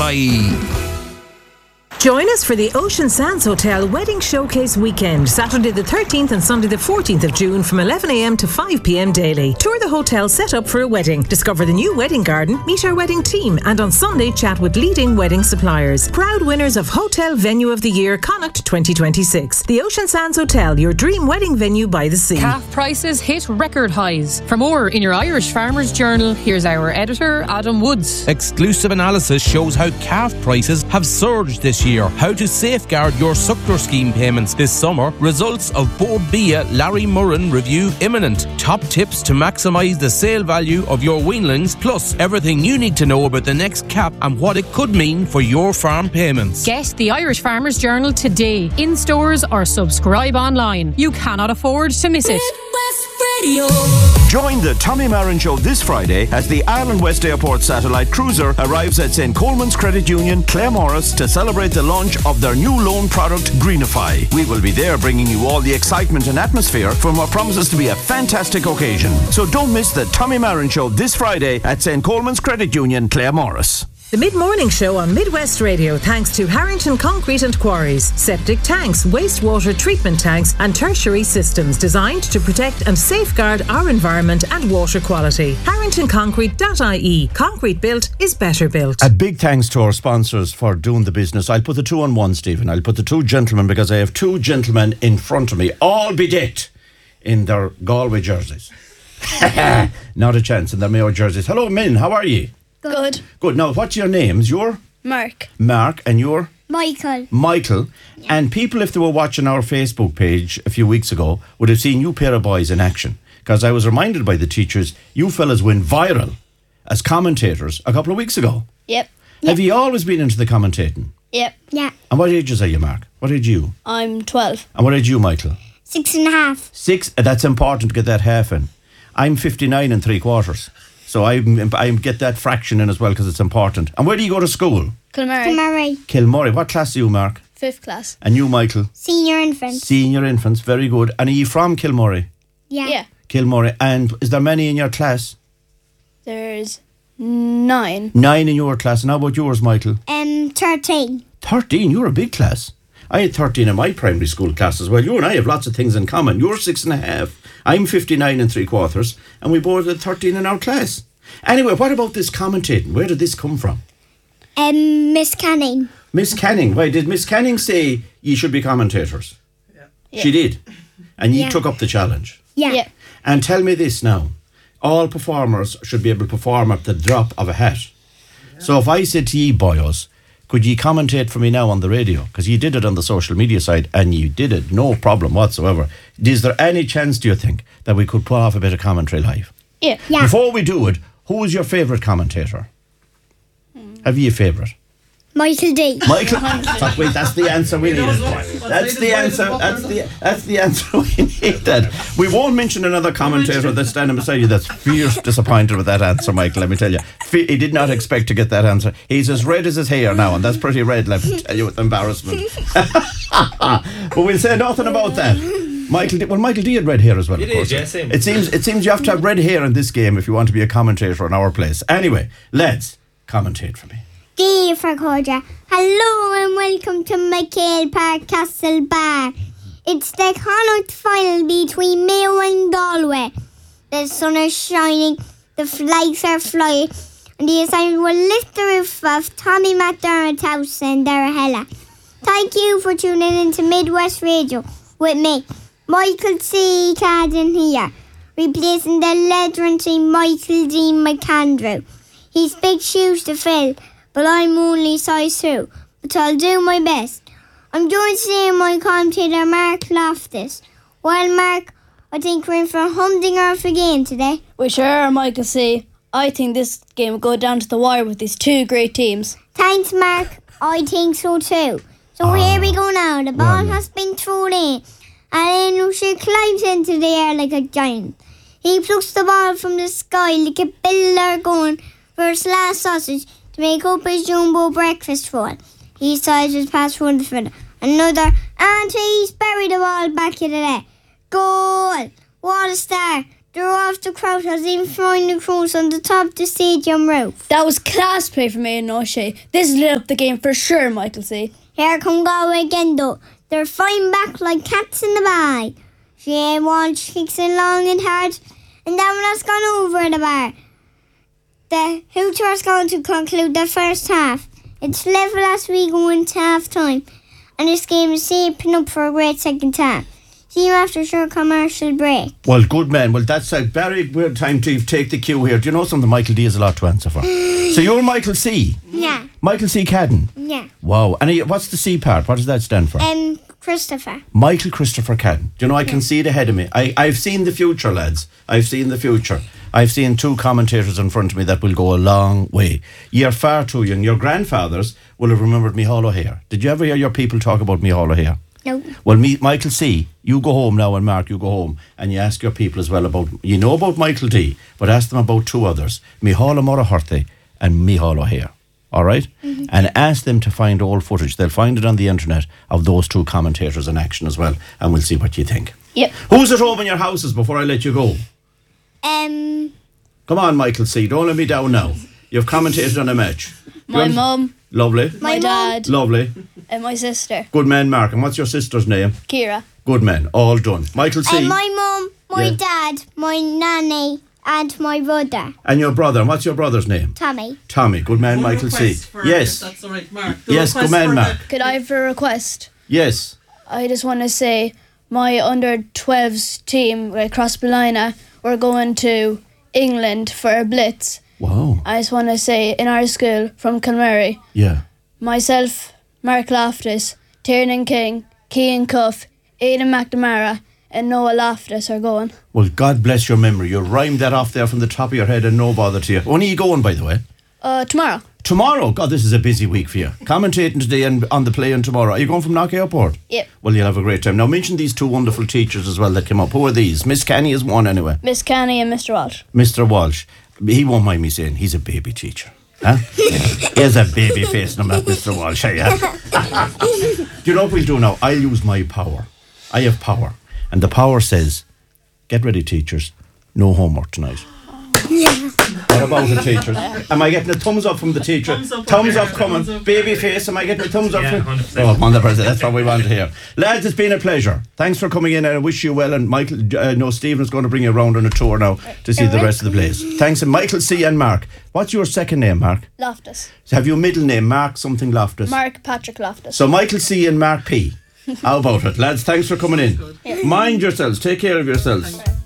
Join us for the Ocean Sands Hotel Wedding Showcase Weekend, Saturday the 13th and Sunday the 14th of June from 11am to 5pm daily. Tour the hotel set up for a wedding, discover the new wedding garden, meet our wedding team, and on Sunday chat with leading wedding suppliers. Proud winners of Hotel Venue of the Year Connacht 2026. The Ocean Sands Hotel, your dream wedding venue by the sea. Calf prices hit record highs. For more in your Irish Farmers Journal, here's our editor, Adam Woods. Exclusive analysis shows how calf prices have surged this year. How to safeguard your suckler scheme payments this summer. Results of Board Bia Larry Murren review imminent. Top tips to maximise the sale value of your weanlings, plus everything you need to know about the next cap and what it could mean for your farm payments. Get the Irish Farmers Journal today, in stores or subscribe online. You cannot afford to miss it. Join the Tommy Marin Show this Friday as the Ireland West Airport satellite cruiser arrives at St. Coleman's Credit Union, Claremorris, to celebrate the launch of their new loan product, Greenify. We will be there bringing you all the excitement and atmosphere from what promises to be a fantastic occasion. So don't miss the Tommy Marin Show this Friday at St. Coleman's Credit Union, Claremorris. The Mid-Morning Show on Midwest Radio, thanks to Harrington Concrete and Quarries. Septic tanks, wastewater treatment tanks and tertiary systems designed to protect and safeguard our environment and water quality. HarringtonConcrete.ie. Concrete built is better built. A big thanks to our sponsors for doing the business. I'll put the two on one, Stephen. I'll put the two gentlemen because I have two gentlemen in front of me, all bedecked in their Galway jerseys. Not a chance in their Mayo jerseys. Hello, Min. How are you? Good. Good. Now, what's your names? Your? Mark. Mark, and your? Michael. Michael. Yeah. And people, if they were watching our Facebook page a few weeks ago, would have seen you pair of boys in action. Because I was reminded by the teachers, you fellas went viral as commentators a couple of weeks ago. Yep. Have you always been into the commentating? Yep. Yeah. And what ages are you, Mark? What age are you? I'm 12. And what age are you, Michael? 6.5. 6. That's important to get that half in. I'm 59 3/4. So I get that fraction in as well because it's important. And where do you go to school? Kilmurray. Kilmurray. What class are you, Mark? 5th class. And you, Michael? Senior infants. Senior infants. Very good. And are you from Kilmurray? Yeah. Kilmurray. And is there many in your class? There's 9. 9 in your class. And how about yours, Michael? 13. 13? You're a big class. I had 13 in my primary school class as well. You and I have lots of things in common. You're 6.5. I'm 59 3/4. And we both had 13 in our class. Anyway, what about this commentating? Where did this come from? Miss Canning. Miss Canning. Why, did Miss Canning say you should be commentators? Yeah. She did. And you took up the challenge. Yeah. And tell me this now. All performers should be able to perform at the drop of a hat. Yeah. So if I said to you, boyos, could you commentate for me now on the radio? Because you did it on the social media side and you did it, no problem whatsoever. Is there any chance, do you think, that we could put off a bit of commentary live? Yeah. Before we do it, who is your favourite commentator? Have you a favourite? Michael D. Michael. Wait, that's the answer we needed. That's the answer. That's the answer we needed. We won't mention another commentator that's standing beside you that's fierce disappointed with that answer, Michael. Let me tell you, he did not expect to get that answer. He's as red as his hair now, and that's pretty red. Let me tell you, with embarrassment. But we'll say nothing about that. Michael D had red hair as well. Of course. Yes, same. It seems you have to have red hair in this game if you want to be a commentator in our place. Anyway, lads, commentate for me. D for Cordia. Hello and welcome to McHale Park Castle Bar. It's the Connacht final between Mayo and Galway. The sun is shining, the flags are flying, and the assignment will lift the roof of Tommy McDermott's house in Derrahella. Thank you for tuning into Midwest Radio with me, Michael C. Cadden here, replacing the legendary Michael D. McAndrew. He's big shoes to fill, but I'm only size 2, but I'll do my best. I'm joined today by my commentator Mark Loftus. Well, Mark, I think we're in for a humdinger again today. We sure are, Michael C. I think this game will go down to the wire with these two great teams. Thanks, Mark. I think so too. So here we go now. The ball has been thrown in, and then she climbs into the air like a giant. He plucks the ball from the sky like a builder going for his last sausage to make up his jumbo breakfast roll. He sides his pass for the defender. Another, and he's buried the ball back in the net. Goal! What a star! They're off the crowd as in flying the crows on the top of the stadium roof. That was class play from Aidan O'Shea. This lit up the game for sure, Michael C. Here come Galway again though. They're fighting back like cats in the bag. Shane Walsh kicks it long and hard, and that one has gone over the bar. The Hooters going to conclude the first half. It's level as we go into half time, and this game is shaping up for a great second half. See you after short commercial break. Well, good man. Well, that's a very good time to take the cue here. Do you know something? Michael D has a lot to answer for. So you're Michael C. Yeah. Michael C. Cadden. Yeah. Wow. And what's the C part? What does that stand for? Christopher. Michael Christopher Cadden. Do you know, I can see it ahead of me. I've seen the future, lads. I've seen the future. I've seen two commentators in front of me that will go a long way. You're far too young. Your grandfathers will have remembered Micheál O'Hare. Did you ever hear your people talk about Micheál O'Hare? No. Well, Michael C., you go home now, and Mark, you go home, and you ask your people as well about, you know about Michael D., but ask them about two others, Micheál O'Murray and Micheál O'Hare. All right? Mm-hmm. And ask them to find old footage. They'll find it on the internet of those two commentators in action as well, and we'll see what you think. Yep. Who's at home in your houses before I let you go? Come on, Michael C., don't let me down now. You've commentated on a match. My mum. Lovely. My dad. Lovely. And my sister. Good man, Mark. And what's your sister's name? Kira. Good man. All done. Michael C. And my mum, my dad, my nanny, and my brother. And your brother. And what's your brother's name? Tommy. Tommy. Good man, Michael C. Yes. That's all right, Mark. Yes, good man, Mark. Could I have a request? Yes. I just want to say my under-12s team, across Ballina, we're going to England for a blitz. Wow. I just want to say, in our school from Kilmary, Yeah. myself, Mark Loftus, Tiernan King, Cian Cuff, Aidan McNamara, and Noah Loftus are going. Well, God bless your memory. You rhymed that off there from the top of your head and no bother to you. When are you going, by the way? Tomorrow. Tomorrow? God, this is a busy week for you. Commentating today and on the play and tomorrow. Are you going from Knock Airport? Yep. Well, you'll have a great time. Now, mention these two wonderful teachers as well that came up. Who are these? Miss Canny is one anyway. Miss Canny and Mr. Walsh. Mr. Walsh. He won't mind me saying he's a baby teacher. Huh? He has a baby face, no matter Mr. Walsh. Yeah. Do you know what we'll do now? I'll use my power. I have power. And the power says, get ready, teachers. No homework tonight. What about the teachers? Am I getting a thumbs up from the teacher? Thumbs up coming. Baby face, am I getting a thumbs up? Yeah, 100%. Oh, 100%. That's what we want to hear. Lads, it's been a pleasure. Thanks for coming in, and I wish you well. And Michael, Stephen's going to bring you around on a tour now to see the rest of the place. Thanks, and Michael C. and Mark. What's your second name, Mark? Loftus. So have you a middle name, Mark something Loftus? Mark Patrick Loftus. So Michael C. and Mark P. How about it? Lads, thanks for coming in. Mind yourselves. Take care of yourselves.